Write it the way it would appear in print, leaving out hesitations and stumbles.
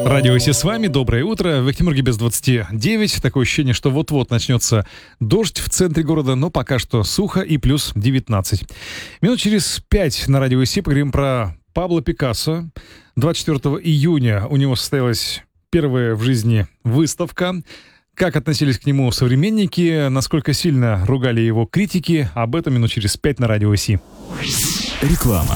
Радио Си с вами, доброе утро. В Екатеринбурге без 29. Такое ощущение, что вот-вот начнется дождь в центре города, но пока что сухо и плюс 19. Минут через 5 на Радио Си поговорим про Пабло Пикассо. 24 июня у него состоялась первая в жизни выставка. Как относились к нему современники, насколько сильно ругали его критики, об этом минут через 5 на Радио Си. Реклама.